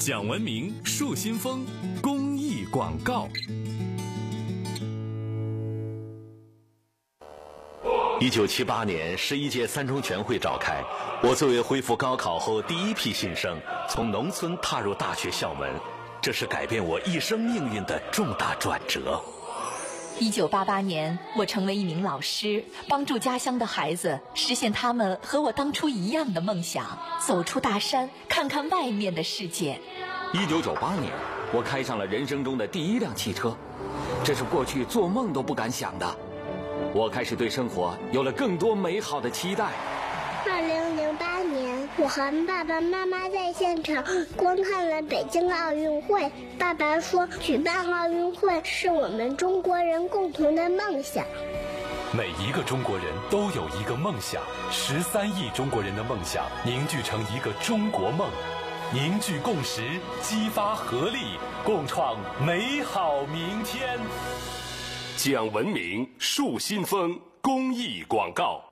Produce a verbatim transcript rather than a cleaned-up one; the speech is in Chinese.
讲文明树新风公益广告。一九七八年十一届三中全会召开，我作为恢复高考后第一批新生，从农村踏入大学校门，这是改变我一生命运的重大转折。 一九八八年，我成为一名老师，帮助家乡的孩子实现他们和我当初一样的梦想，走出大山，看看外面的世界。 一九九八年，我开上了人生中的第一辆汽车，这是过去做梦都不敢想的。我开始对生活有了更多美好的期待。 二零零八年，我和爸爸妈妈在现场观看了北京奥运会。爸爸说，举办奥运会是我们中国人共同的梦想。 每一个中国人都有一个梦想，十三亿中国人的梦想凝聚成一个中国梦，凝聚共识，激发合力，共创美好明天。 讲文明树新风公益广告。